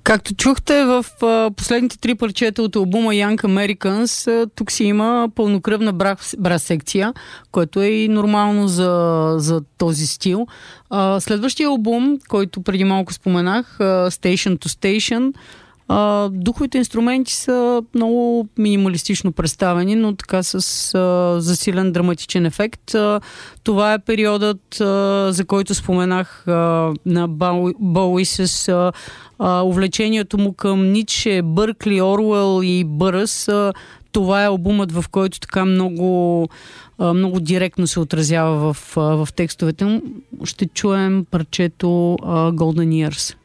Както чухте в последните 3 парчета от албума Young Americans, тук си има пълнокръвна брас секция, което е и нормално за този стил. Следващия албум, който преди малко споменах, Station to Station, духовите инструменти са много минималистично представени, но така с засилен драматичен ефект. Това е периодът, за който споменах, на Боуи с увлечението му към Ницше, Бъркли, Оруел и Бъръс. Това е албумът, в който така много директно се отразява в текстовете. Ще чуем парчето Golden Years.